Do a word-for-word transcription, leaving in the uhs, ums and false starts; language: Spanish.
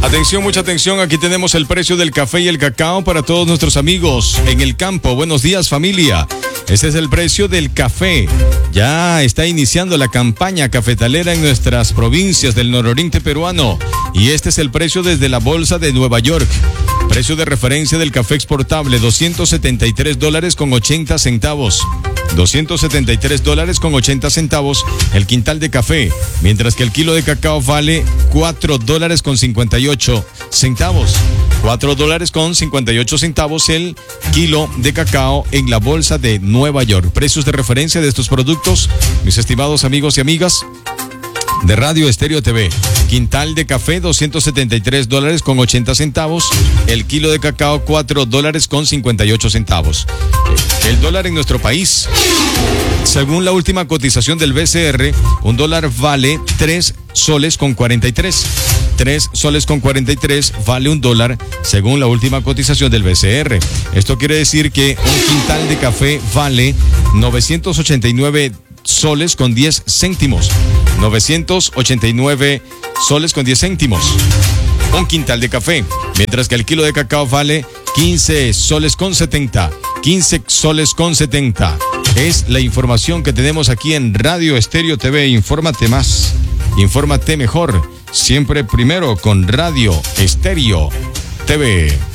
Atención, mucha atención, aquí tenemos el precio del café y el cacao para todos nuestros amigos en el campo. Buenos días, familia. Este es el precio del café. Ya está iniciando la campaña cafetalera en nuestras provincias del nororiente peruano. Y este es el precio desde la Bolsa de Nueva York. Precio de referencia del café exportable, doscientos setenta y tres dólares con ochenta centavos. doscientos setenta y tres dólares con ochenta centavos el quintal de café, mientras que el kilo de cacao vale cuatro dólares con cincuenta y ocho centavos. cuatro dólares con cincuenta y ocho centavos el kilo de cacao en la Bolsa de Nueva York. Precios de referencia de estos productos, mis estimados amigos y amigas de Radio Estéreo T V. Quintal de café, doscientos setenta y tres dólares con ochenta centavos. El kilo de cacao, cuatro dólares con cincuenta y ocho centavos. El dólar en nuestro país. Según la última cotización del B C R, un dólar vale tres soles con cuarenta y tres. tres soles con cuarenta y tres vale un dólar según la última cotización del B C R. Esto quiere decir que un quintal de café vale novecientos ochenta y nueve soles con diez céntimos. novecientos ochenta y nueve soles con diez céntimos. Un quintal de café. Mientras que el kilo de cacao vale quince soles con setenta. quince soles con setenta. Es la información que tenemos aquí en Radio Estéreo T V. Infórmate más. Infórmate mejor. Siempre primero con Radio Estéreo T V.